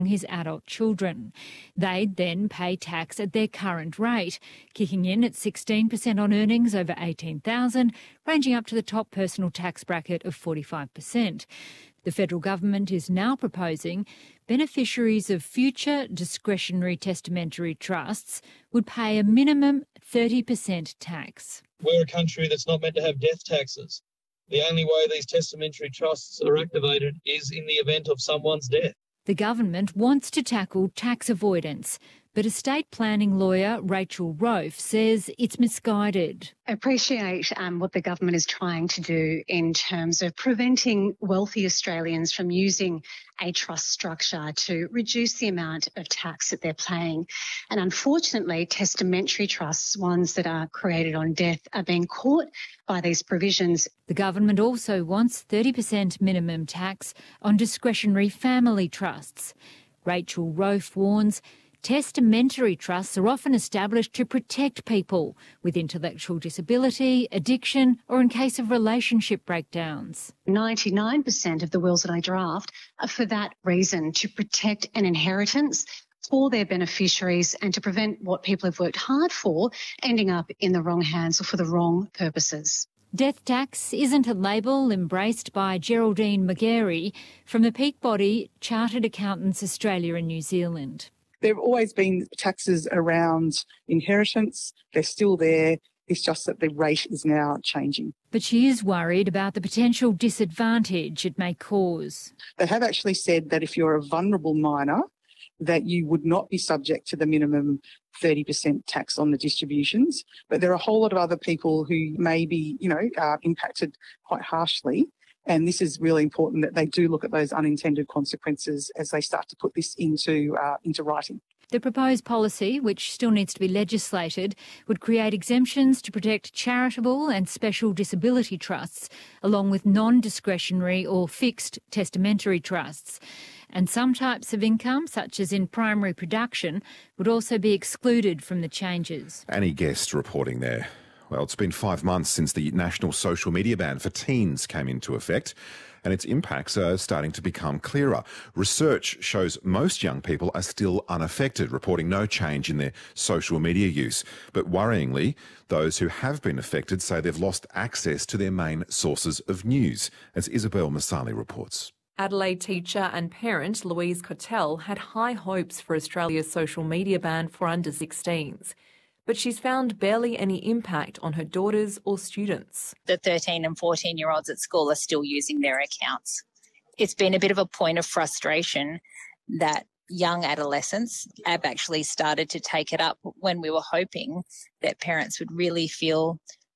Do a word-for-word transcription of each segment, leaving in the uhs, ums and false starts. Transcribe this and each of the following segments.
his adult children. They'd then pay tax at their current rate, kicking in at sixteen percent on earnings over eighteen thousand dollars, ranging up to the top personal tax bracket of forty-five percent. The federal government is now proposing beneficiaries of future discretionary testamentary trusts would pay a minimum thirty percent tax. We're a country that's not meant to have death taxes. The only way these testamentary trusts are activated is in the event of someone's death. The government wants to tackle tax avoidance, but estate planning lawyer Rachel Rofe says it's misguided. I appreciate um, what the government is trying to do in terms of preventing wealthy Australians from using a trust structure to reduce the amount of tax that they're paying. And unfortunately, testamentary trusts, ones that are created on death, are being caught by these provisions. The government also wants thirty percent minimum tax on discretionary family trusts. Rachel Rofe warns testamentary trusts are often established to protect people with intellectual disability, addiction, or in case of relationship breakdowns. ninety-nine percent of the wills that I draft are for that reason, to protect an inheritance for their beneficiaries and to prevent what people have worked hard for ending up in the wrong hands or for the wrong purposes. Death tax isn't a label embraced by Geraldine McGarry from the peak body Chartered Accountants Australia and New Zealand. There have always been taxes around inheritance. They're still there. It's just that the rate is now changing. But she is worried about the potential disadvantage it may cause. They have actually said that if you're a vulnerable minor, that you would not be subject to the minimum thirty percent tax on the distributions. But there are a whole lot of other people who may be, you know, uh, impacted quite harshly. And this is really important that they do look at those unintended consequences as they start to put this into uh, into writing. The proposed policy, which still needs to be legislated, would create exemptions to protect charitable and special disability trusts, along with non-discretionary or fixed testamentary trusts. And some types of income, such as in primary production, would also be excluded from the changes. Annie Guest reporting there. Well, it's been five months since the national social media ban for teens came into effect, and its impacts are starting to become clearer. Research shows most young people are still unaffected, reporting no change in their social media use. But worryingly, those who have been affected say they've lost access to their main sources of news, as Isabel Masali reports. Adelaide teacher and parent Louise Cotell had high hopes for Australia's social media ban for under sixteens. But she's found barely any impact on her daughters or students. The thirteen and fourteen-year-olds at school are still using their accounts. It's been a bit of a point of frustration that young adolescents have actually started to take it up when we were hoping that parents would really feel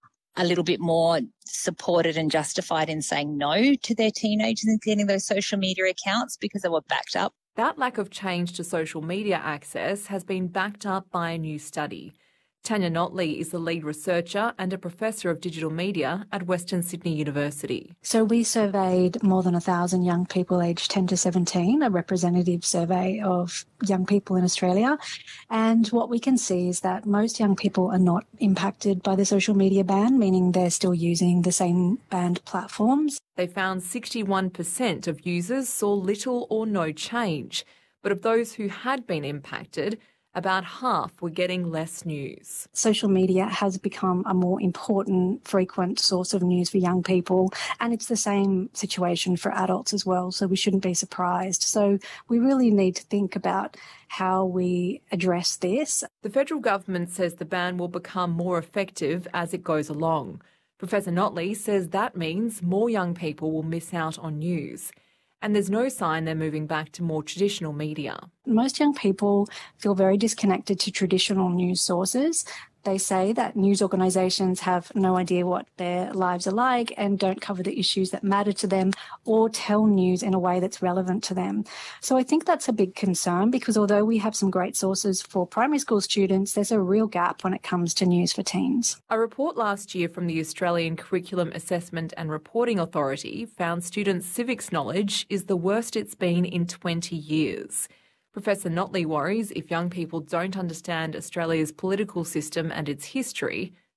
a little bit more supported and justified in saying no to their teenagers and getting those social media accounts because they were backed up. That lack of change to social media access has been backed up by a new study. Tanya Notley is the lead researcher and a professor of digital media at Western Sydney University. So we surveyed more than one thousand young people aged ten to seventeen, a representative survey of young people in Australia. And what we can see is that most young people are not impacted by the social media ban, meaning they're still using the same banned platforms. They found sixty-one percent of users saw little or no change. But of those who had been impacted, about half were getting less news. Social media has become a more important, frequent source of news for young people, and it's the same situation for adults as well, so we shouldn't be surprised. So we really need to think about how we address this. The federal government says the ban will become more effective as it goes along. Professor Notley says that means more young people will miss out on news. And there's no sign they're moving back to more traditional media. Most young people feel very disconnected to traditional news sources. They say that news organisations have no idea what their lives are like and don't cover the issues that matter to them or tell news in a way that's relevant to them. So I think that's a big concern because although we have some great sources for primary school students, there's a real gap when it comes to news for teens. A report last year from the Australian Curriculum Assessment and Reporting Authority found students' civics knowledge is the worst it's been in twenty years. Professor Notley worries if young people don't understand Australia's political system and its history,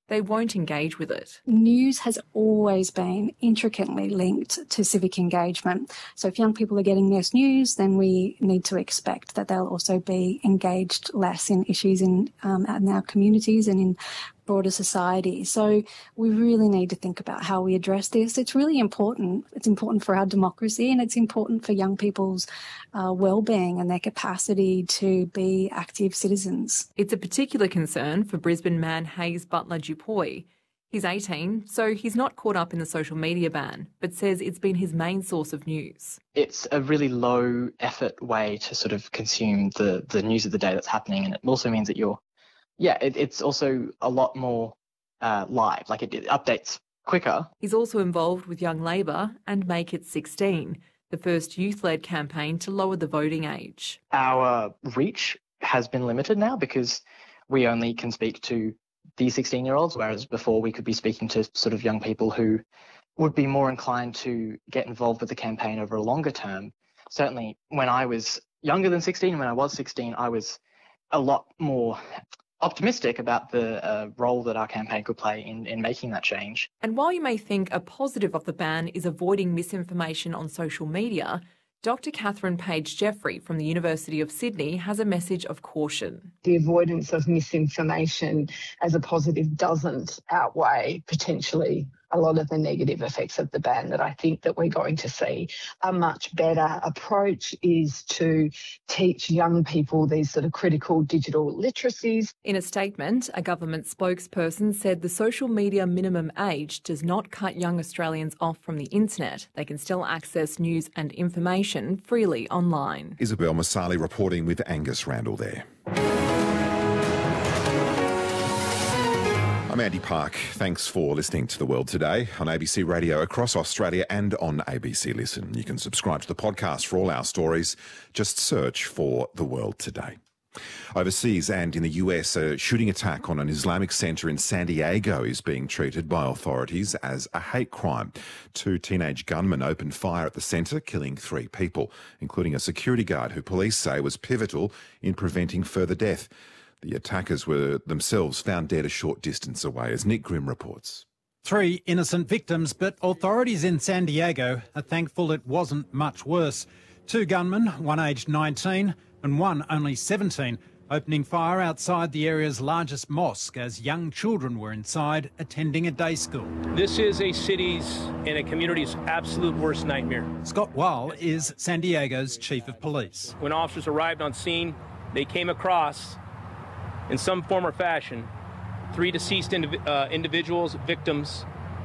they won't engage with it. News has always been intricately linked to civic engagement. So if young people are getting less news, then we need to expect that they'll also be engaged less in issues in, um, in our communities and in broader society. So we really need to think about how we address this. It's really important. It's important for our democracy, and it's important for young people's uh, well-being and their capacity to be active citizens. It's a particular concern for Brisbane man Hayes Butler Dupuy. He's eighteen, so he's not caught up in the social media ban, but says it's been his main source of news. It's a really low effort way to sort of consume the, the news of the day that's happening, and it also means that you're Yeah, it, it's also a lot more uh, live, like it, it updates quicker. He's also involved with Young Labor and Make It sixteen, the first youth-led campaign to lower the voting age. Our reach has been limited now because we only can speak to the sixteen-year-olds, whereas before we could be speaking to sort of young people who would be more inclined to get involved with the campaign over a longer term. Certainly when I was younger than sixteen, and when I was sixteen, I was a lot more optimistic about the uh, role that our campaign could play in, in making that change. And while you may think a positive of the ban is avoiding misinformation on social media, Doctor Catherine Page-Jeffrey from the University of Sydney has a message of caution. The avoidance of misinformation as a positive doesn't outweigh potentially a lot of the negative effects of the ban that I think that we're going to see. A much better approach is to teach young people these sort of critical digital literacies. In a statement, a government spokesperson said the social media minimum age does not cut young Australians off from the internet. They can still access news and information freely online. Isabel Masali reporting with Angus Randall there. I'm Andy Park. Thanks for listening to The World Today on A B C Radio across Australia and on A B C Listen. You can subscribe to the podcast for all our stories. Just search for The World Today. Overseas and in the U S, a shooting attack on an Islamic centre in San Diego is being treated by authorities as a hate crime. Two teenage gunmen opened fire at the centre, killing three people, including a security guard who police say was pivotal in preventing further death. The attackers were themselves found dead a short distance away, as Nick Grimm reports. Three innocent victims, but authorities in San Diego are thankful it wasn't much worse. Two gunmen, one aged nineteen and one only seventeen, opening fire outside the area's largest mosque as young children were inside attending a day school. This is a city's and a community's absolute worst nightmare. Scott Weil is San Diego's chief of police. When officers arrived on scene, they came across, in some form or fashion, three deceased indiv- uh, individuals, victims.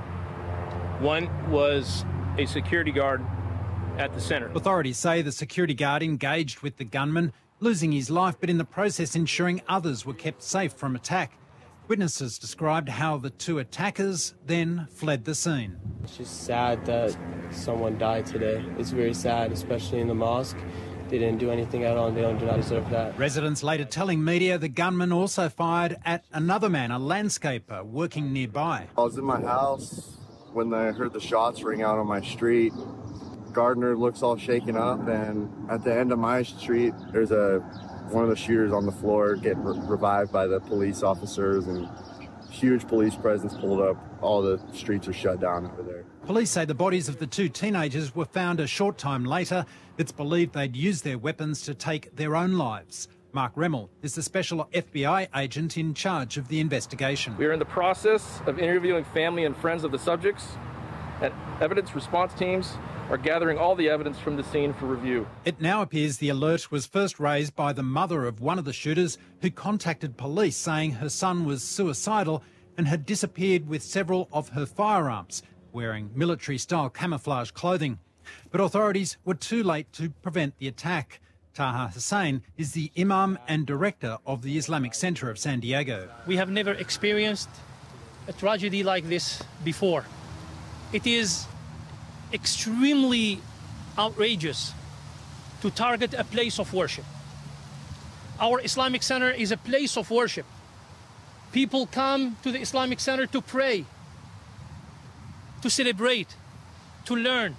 One was a security guard at the centre. Authorities say the security guard engaged with the gunman, losing his life, but in the process ensuring others were kept safe from attack. Witnesses described how the two attackers then fled the scene. It's just sad that someone died today. It's very sad, especially in the mosque. They didn't do anything at all, and they don't do not deserve that. Residents later telling media the gunman also fired at another man, a landscaper, working nearby. I was in my house when I heard the shots ring out on my street. Gardner looks all shaken up, and at the end of my street, there's a one of the shooters on the floor getting re- revived by the police officers, and huge police presence pulled up. All the streets are shut down over there. Police say the bodies of the two teenagers were found a short time later. It's believed they'd used their weapons to take their own lives. Mark Remmel is the special F B I agent in charge of the investigation. We are in the process of interviewing family and friends of the subjects, and evidence response teams are gathering all the evidence from the scene for review. It now appears the alert was first raised by the mother of one of the shooters, who contacted police saying her son was suicidal and had disappeared with several of her firearms, wearing military-style camouflage clothing. But authorities were too late to prevent the attack. Taha Hussain is the Imam and director of the Islamic Centre of San Diego. We have never experienced a tragedy like this before. It is extremely outrageous to target a place of worship. Our Islamic Centre is a place of worship. People come to the Islamic Centre to pray, to celebrate, to learn.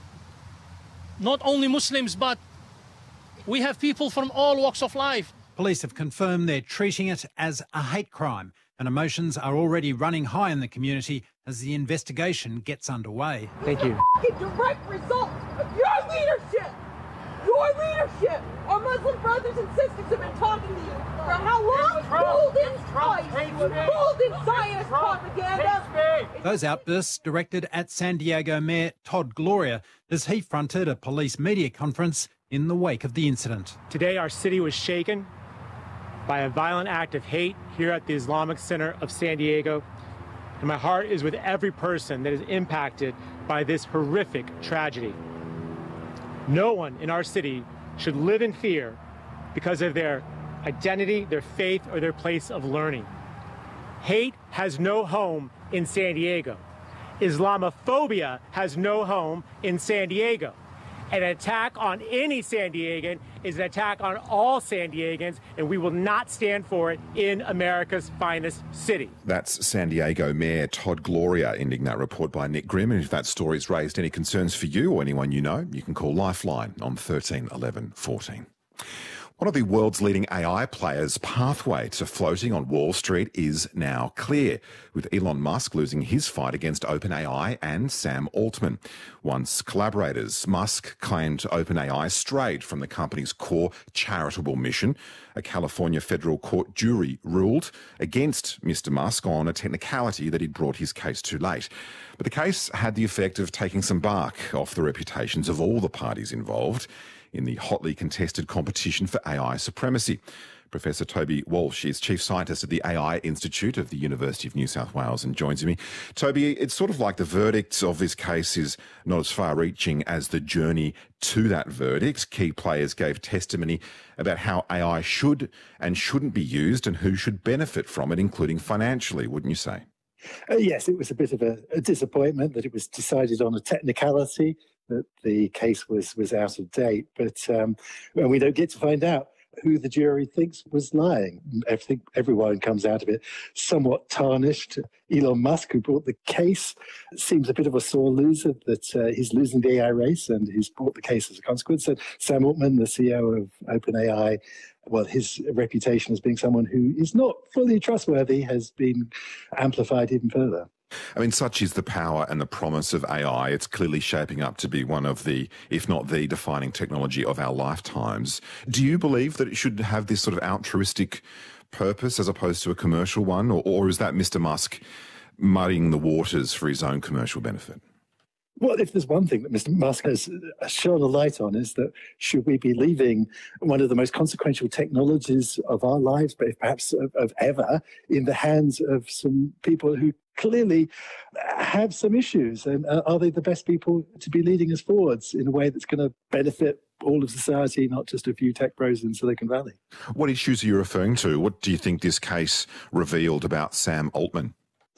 Not only Muslims, but we have people from all walks of life. Police have confirmed they're treating it as a hate crime. and emotions are already running high in the community as the investigation gets underway. Thank you. A direct result of your leadership. Your leadership. Our Muslim brothers and sisters have been talking to you for how long? Fooled in spice. Fooled in Zionist propaganda. Those outbursts directed at San Diego Mayor Todd Gloria as he fronted a police media conference in the wake of the incident. Today our city was shaken by a violent act of hate here at the Islamic Center of San Diego. And my heart is with every person that is impacted by this horrific tragedy. No one in our city should live in fear because of their identity, their faith, or their place of learning. Hate has no home in San Diego. Islamophobia has no home in San Diego. An attack on any San Diegan is an attack on all San Diegans, and we will not stand for it in America's finest city. That's San Diego Mayor Todd Gloria ending that report by Nick Grimm. And if that story's raised any concerns for you or anyone you know, you can call Lifeline on thirteen eleven fourteen. One of the world's leading A I players' pathway to floating on Wall Street is now clear, with Elon Musk losing his fight against OpenAI and Sam Altman. Once collaborators, Musk claimed OpenAI strayed from the company's core charitable mission. A California federal court jury ruled against Mister Musk on a technicality that he'd brought his case too late. But the case had the effect of taking some bark off the reputations of all the parties involved in the hotly contested competition for A I supremacy. Professor Toby Walsh is Chief Scientist at the A I Institute of the University of New South Wales and joins me. Toby, it's sort of like the verdict of this case is not as far-reaching as the journey to that verdict. Key players gave testimony about how A I should and shouldn't be used and who should benefit from it, including financially, wouldn't you say? Uh, yes, it was a bit of a, a disappointment that it was decided on a technicality, that the case was, was out of date. But um, well, we don't get to find out who the jury thinks was lying. I think everyone comes out of it somewhat tarnished. Elon Musk, who brought the case, seems a bit of a sore loser, that uh, he's losing the A I race and he's brought the case as a consequence. And Sam Altman, the C E O of OpenAI, well, his reputation as being someone who is not fully trustworthy has been amplified even further. I mean, such is the power and the promise of A I. It's clearly shaping up to be one of the, if not the defining technology of our lifetimes. Do you believe that it should have this sort of altruistic purpose as opposed to a commercial one, or, or is that Mister Musk muddying the waters for his own commercial benefit? Well, if there's one thing that Mister Musk has shone a light on, is that should we be leaving one of the most consequential technologies of our lives, but perhaps of, of ever, in the hands of some people who clearly have some issues? And uh, are they the best people to be leading us forwards in a way that's going to benefit all of society, not just a few tech bros in Silicon Valley? What issues are you referring to? What do you think this case revealed about Sam Altman?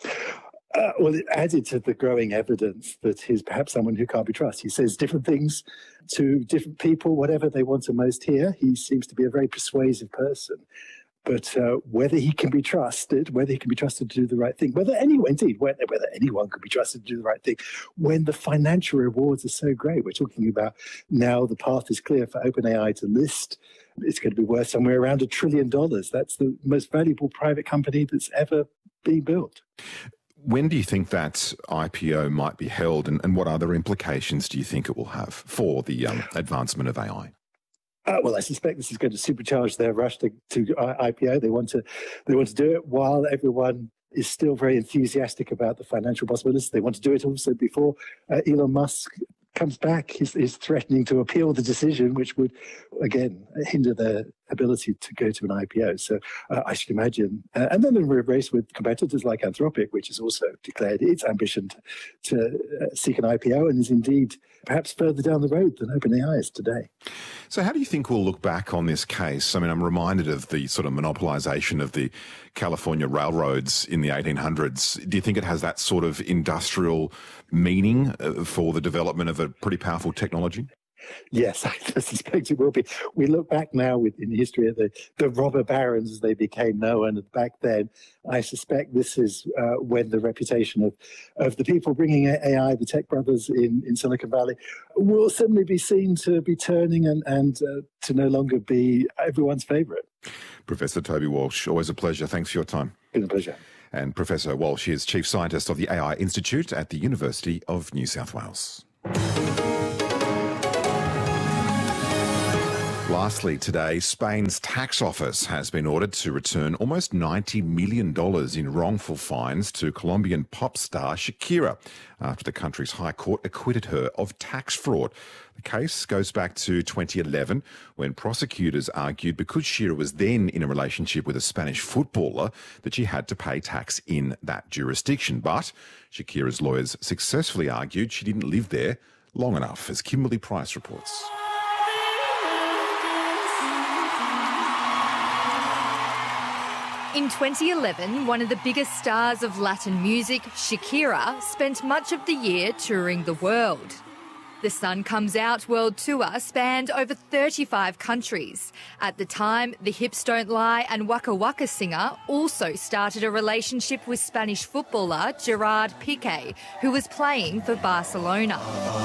Uh, well, it added to the growing evidence that he's perhaps someone who can't be trusted. He says different things to different people, whatever they want to most hear. He seems to be a very persuasive person. But uh, whether he can be trusted, whether he can be trusted to do the right thing, whether anyone, indeed, whether, whether anyone could be trusted to do the right thing, when the financial rewards are so great. We're talking about now the path is clear for OpenAI to list. It's going to be worth somewhere around a trillion dollars. That's the most valuable private company that's ever been built. When do you think that I P O might be held, and, and what other implications do you think it will have for the um, advancement of A I? Uh, well, I suspect this is going to supercharge their rush to, to I P O. They want to, they want to do it while everyone is still very enthusiastic about the financial possibilities. They want to do it also before uh, Elon Musk comes back. He's, he's threatening to appeal the decision, which would, again, hinder their ability to go to an I P O. So uh, I should imagine. Uh, and then we're a race with competitors like Anthropic, which has also declared its ambition to, to uh, seek an I P O and is indeed perhaps further down the road than OpenAI is today. So how do you think we'll look back on this case? I mean, I'm reminded of the sort of monopolisation of the California railroads in the eighteen hundreds. Do you think it has that sort of industrial meaning uh, for the development of a pretty powerful technology? Yes, I suspect it will be. We look back now with, in history at the, the robber barons as they became known, and back then, I suspect this is uh, when the reputation of, of the people bringing A I, the tech brothers in, in Silicon Valley, will suddenly be seen to be turning and, and uh, to no longer be everyone's favourite. Professor Toby Walsh, always a pleasure. Thanks for your time. been a pleasure. And Professor Walsh is Chief Scientist of the A I Institute at the University of New South Wales. Lastly today, Spain's tax office has been ordered to return almost ninety million dollars in wrongful fines to Colombian pop star Shakira after the country's High Court acquitted her of tax fraud. The case goes back to twenty eleven when prosecutors argued because Shakira was then in a relationship with a Spanish footballer that she had to pay tax in that jurisdiction. But Shakira's lawyers successfully argued she didn't live there long enough, as Kimberly Price reports. In twenty eleven, one of the biggest stars of Latin music, Shakira, spent much of the year touring the world. The Sun Comes Out World Tour spanned over thirty-five countries. At the time, the Hips Don't Lie and Waka Waka singer also started a relationship with Spanish footballer Gerard Piqué, who was playing for Barcelona.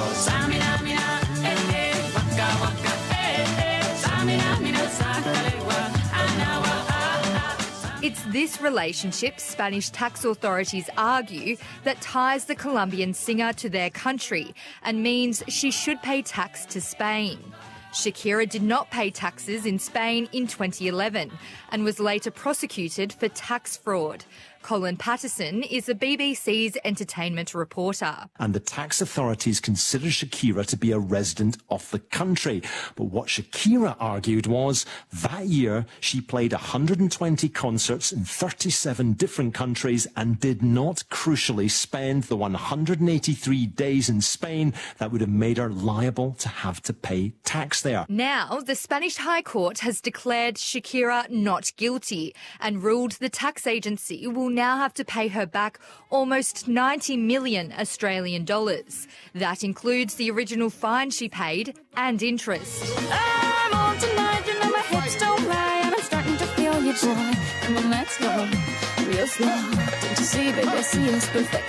It's this relationship, Spanish tax authorities argue, that ties the Colombian singer to their country and means she should pay tax to Spain. Shakira did not pay taxes in Spain in twenty eleven and was later prosecuted for tax fraud. Colin Patterson is the B B C's entertainment reporter. And the tax authorities consider Shakira to be a resident of the country. But what Shakira argued was that year she played one hundred twenty concerts in thirty-seven different countries and did not crucially spend the one hundred eighty-three days in Spain that would have made her liable to have to pay tax there. Now, the Spanish High Court has declared Shakira not guilty and ruled the tax agency will now have to pay her back almost ninety million Australian dollars. That includes the original fine she paid and interest. I'm on tonight, you know my hips don't lie, and I'm starting to feel you, boy. Come on, let's go, real slow. Don't you see, baby, I see it's perfect.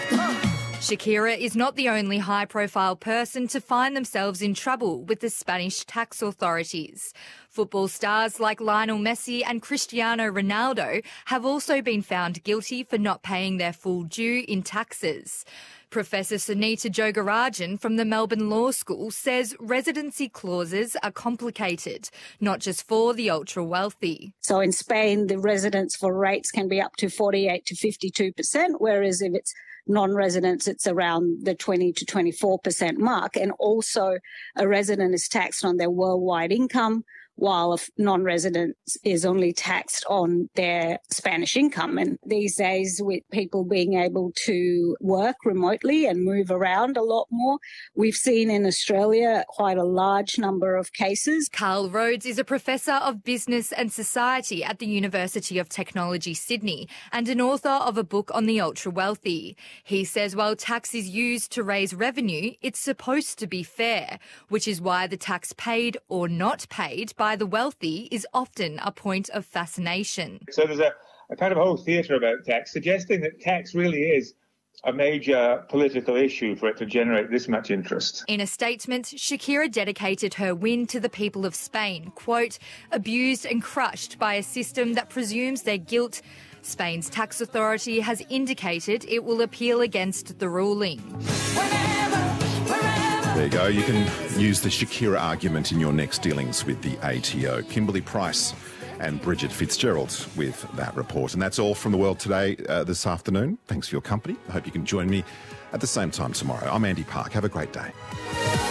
Shakira is not the only high-profile person to find themselves in trouble with the Spanish tax authorities. Football stars like Lionel Messi and Cristiano Ronaldo have also been found guilty for not paying their full due in taxes. Professor Sunita Jogarajan from the Melbourne Law School says residency clauses are complicated, not just for the ultra-wealthy. So in Spain, the residence for rates can be up to forty-eight to fifty-two percent, whereas if it's non-residents, it's around the twenty to twenty-four percent mark. And also a resident is taxed on their worldwide income, while a non-resident is only taxed on their Spanish income. And these days, with people being able to work remotely and move around a lot more, we've seen in Australia quite a large number of cases. Carl Rhodes is a professor of business and society at the University of Technology, Sydney, and an author of a book on the ultra-wealthy. He says while tax is used to raise revenue, it's supposed to be fair, which is why the tax paid or not paid by the wealthy is often a point of fascination. So there's a, a kind of whole theatre about tax, suggesting that tax really is a major political issue for it to generate this much interest. In a statement, Shakira dedicated her win to the people of Spain, quote, abused and crushed by a system that presumes their guilt. Spain's tax authority has indicated it will appeal against the ruling. There you go. You can use the Shakira argument in your next dealings with the A T O. Kimberly Price and Bridget Fitzgerald with that report. And that's all from the world today uh, this afternoon. Thanks for your company. I hope you can join me at the same time tomorrow. I'm Andy Park. Have a great day.